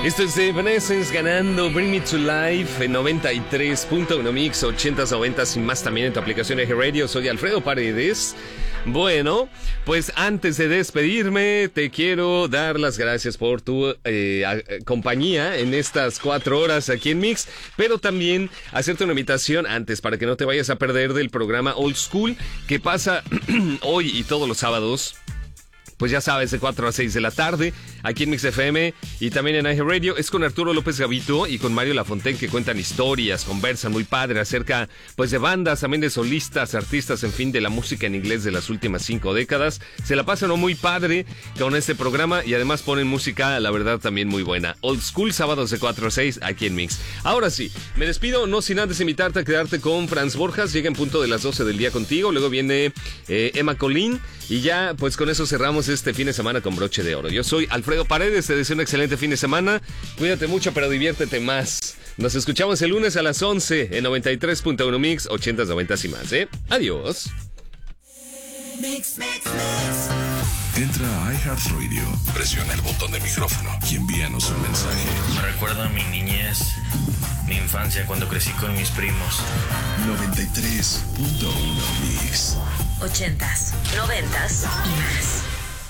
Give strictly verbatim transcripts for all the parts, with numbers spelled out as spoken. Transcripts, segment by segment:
Esto es Evanescence ganando Bring Me to Life en noventa y tres punto uno Mix, ochentas, noventas y más también en tu aplicación de G-Radio. Soy Alfredo Paredes. Bueno, pues antes de despedirme, te quiero dar las gracias por tu eh, a, compañía en estas cuatro horas aquí en Mix, pero también hacerte una invitación antes para que no te vayas a perder del programa Old School que pasa hoy y todos los sábados. Pues ya sabes, de cuatro a seis de la tarde, aquí en Mix F M y también en iHeartRadio. Es con Arturo López Gavito y con Mario Lafontaine, que cuentan historias, conversan muy padre acerca pues de bandas, también de solistas, artistas, en fin, de la música en inglés de las últimas cinco décadas. Se la pasan muy padre con este programa y además ponen música, la verdad, también muy buena. Old School, sábados de cuatro a seis, aquí en Mix. Ahora sí, me despido, no sin antes invitarte a quedarte con Franz Borjas. Llega en punto de las doce del día contigo. Luego viene eh, Emma Colín. Y ya, pues con eso cerramos este fin de semana con broche de oro. Yo soy Alfredo Paredes, te deseo un excelente fin de semana. Cuídate mucho, pero diviértete más. Nos escuchamos el lunes a las once en noventa y tres punto uno Mix, ochentas, noventas y más, ¿eh? Adiós. Mix, mix, mix. Entra a iHeartRadio, presiona el botón de micrófono y envíanos un mensaje. Me recuerda a mi niñez, mi infancia cuando crecí con mis primos. noventa y tres punto uno Mix. Ochentas, noventas y más.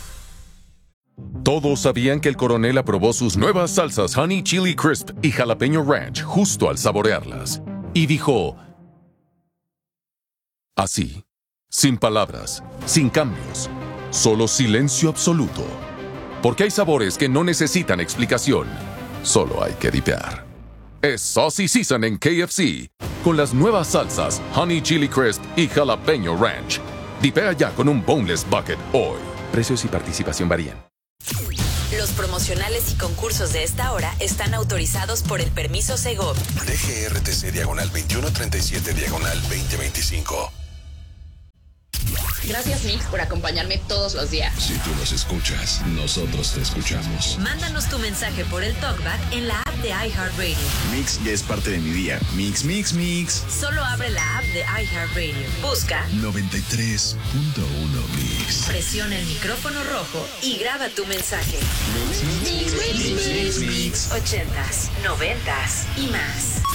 Todos sabían que el coronel aprobó sus nuevas salsas Honey Chili Crisp y Jalapeño Ranch justo al saborearlas. Y dijo... así, sin palabras, sin cambios, solo silencio absoluto. Porque hay sabores que no necesitan explicación, solo hay que dipear. Es Saucy Season en K F C, con las nuevas salsas Honey Chili Crisp y Jalapeño Ranch. Dipea ya con un Boneless Bucket hoy. Precios y participación varían. Los promocionales y concursos de esta hora están autorizados por el permiso Segov. D G R T C diagonal veintiuno treinta y siete diagonal veinte veinticinco. Gracias, Mix, por acompañarme todos los días. Si tú nos escuchas, nosotros te escuchamos. Mándanos tu mensaje por el TalkBack en la app de iHeartRadio. Mix ya es parte de mi día. Mix, mix, mix. Solo abre la app de iHeartRadio. Busca noventa y tres punto uno Mix. Presiona el micrófono rojo y graba tu mensaje. Mix, mix, mix, mix, mix, mix. Ochentas, noventas y más.